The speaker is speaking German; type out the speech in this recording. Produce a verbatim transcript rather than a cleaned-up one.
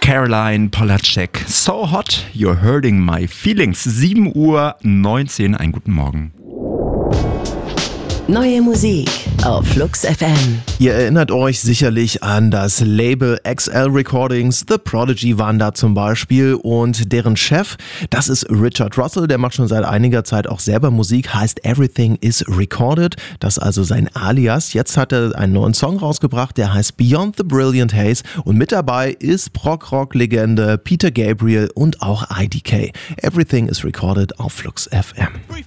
Caroline Polacek, So Hot, You're Hurting My Feelings. sieben Uhr neunzehn, einen guten Morgen. Neue Musik auf Flux F M. Ihr erinnert euch sicherlich an das Label X L Recordings, The Prodigy waren da zum Beispiel und deren Chef, das ist Richard Russell, der macht schon seit einiger Zeit auch selber Musik, heißt Everything is Recorded, das ist also sein Alias. Jetzt hat er einen neuen Song rausgebracht, der heißt Beyond the Brilliant Haze und mit dabei ist Prog-Rock-Legende Peter Gabriel und auch I D K. Everything is Recorded auf Flux F M.